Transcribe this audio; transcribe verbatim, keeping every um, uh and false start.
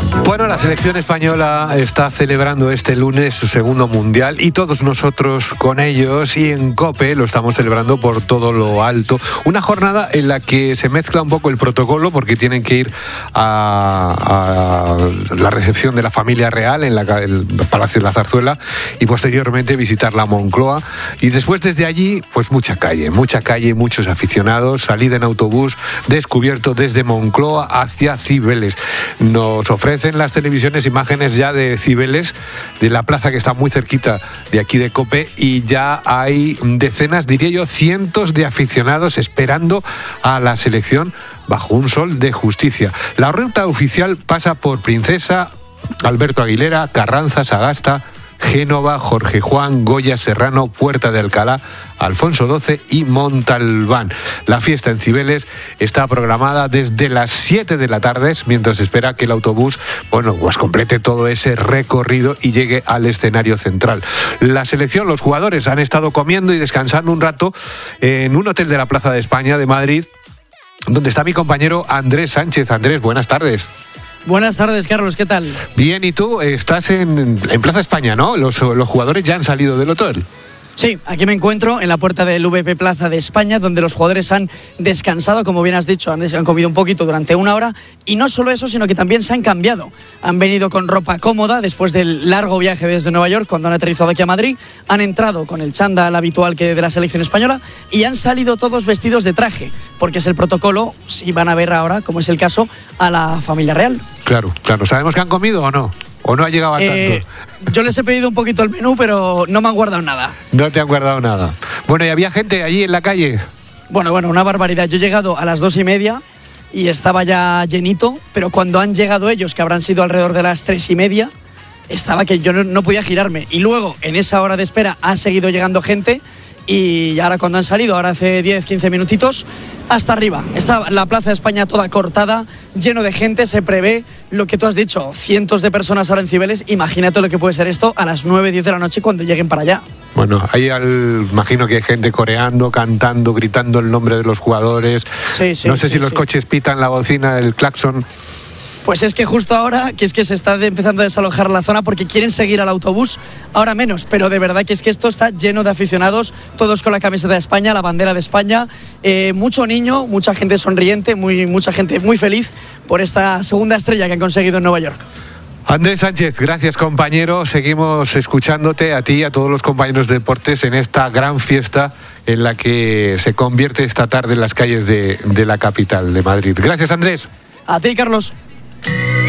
Bueno, la selección española está celebrando este lunes su segundo mundial y todos nosotros con ellos, y en COPE lo estamos celebrando por todo lo alto. Una jornada en la que se mezcla un poco el protocolo porque tienen que ir a, a la recepción de la familia real en la, el Palacio de la Zarzuela y posteriormente visitar la Moncloa, y después desde allí pues mucha calle, mucha calle, muchos aficionados, salida en autobús descubierto desde Moncloa hacia Cibeles. Nos ofrecen las televisiones imágenes ya de Cibeles, de la plaza que está muy cerquita de aquí de COPE, y ya hay decenas, diría yo, cientos de aficionados esperando a la selección bajo un sol de justicia. La ruta oficial pasa por Princesa, Alberto Aguilera, Carranza, Sagasta, Génova, Jorge Juan, Goya, Serrano, Puerta de Alcalá, Alfonso doce y Montalbán. La fiesta en Cibeles está programada desde las siete de la tarde, mientras espera que el autobús, bueno, pues complete todo ese recorrido y llegue al escenario central. La selección, los jugadores han estado comiendo y descansando un rato en un hotel de la Plaza de España de Madrid, donde está mi compañero Andrés Sánchez. Andrés, buenas tardes. Buenas tardes, Carlos, ¿qué tal? Bien, ¿y tú? Estás en, en Plaza España, ¿no? Los, los jugadores ya han salido del hotel. Sí, aquí me encuentro en la puerta del V P Plaza de España, donde los jugadores han descansado, como bien has dicho, han, han comido un poquito durante una hora, y no solo eso, sino que también se han cambiado. Han venido con ropa cómoda después del largo viaje desde Nueva York, cuando han aterrizado aquí a Madrid, han entrado con el chándal habitual que de la selección española y han salido todos vestidos de traje, porque es el protocolo, si van a ver ahora, como es el caso, a la familia real. Claro, claro. ¿Sabemos que han comido o no? ¿O no ha llegado a eh, tanto? Yo les he pedido un poquito el menú, pero no me han guardado nada. No te han guardado nada. Bueno, ¿y había gente allí en la calle? Bueno, bueno, una barbaridad. Yo he llegado a las dos y media y estaba ya llenito, pero cuando han llegado ellos, que habrán sido alrededor de las tres y media, estaba que yo no, no podía girarme. Y luego, en esa hora de espera, ha seguido llegando gente. Y ahora cuando han salido, ahora hace diez, quince minutitos, hasta arriba. Está la Plaza de España toda cortada, lleno de gente, se prevé lo que tú has dicho, cientos de personas ahora en Cibeles. Imagínate lo que puede ser esto a las nueve, diez de la noche cuando lleguen para allá. Bueno, ahí al, imagino que hay gente coreando, cantando, gritando el nombre de los jugadores. Sí, sí, no sé sí, si los sí. coches pitan la bocina, el claxon. Pues es que justo ahora, que es que se está empezando a desalojar la zona porque quieren seguir al autobús, ahora menos, pero de verdad que es que esto está lleno de aficionados, todos con la camiseta de España, la bandera de España, eh, mucho niño, mucha gente sonriente, muy, mucha gente muy feliz por esta segunda estrella que han conseguido en Nueva York. Andrés Sánchez, gracias compañero, seguimos escuchándote a ti y a todos los compañeros de deportes en esta gran fiesta en la que se convierte esta tarde en las calles de, de la capital de Madrid. Gracias, Andrés. A ti, Carlos.